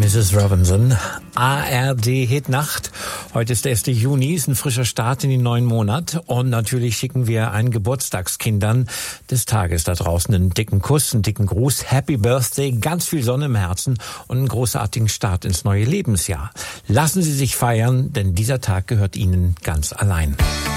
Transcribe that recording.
Mrs. Robinson. ARD-Hitnacht. Heute ist der 1. Juni, ist ein frischer Start in den neuen Monat. Und natürlich schicken wir allen Geburtstagskindern des Tages da draußen einen dicken Kuss, einen dicken Gruß. Happy Birthday, ganz viel Sonne im Herzen und einen großartigen Start ins neue Lebensjahr. Lassen Sie sich feiern, denn dieser Tag gehört Ihnen ganz allein.